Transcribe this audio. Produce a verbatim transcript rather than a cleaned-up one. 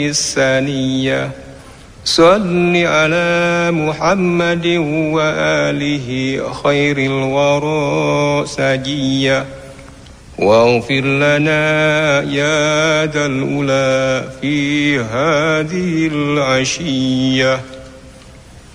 الثانية صل على محمد وآله خير الورى سجية واغفر لنا يا ذا الأولى في هذه العشية